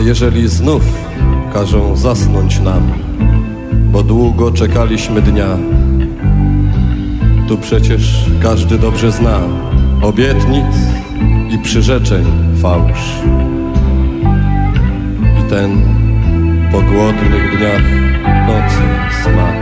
jeżeli znów każą zasnąć nam, bo długo czekaliśmy dnia. Tu przecież każdy dobrze zna obietnic i przyrzeczeń fałsz. I ten po głodnych dniach nocy smak.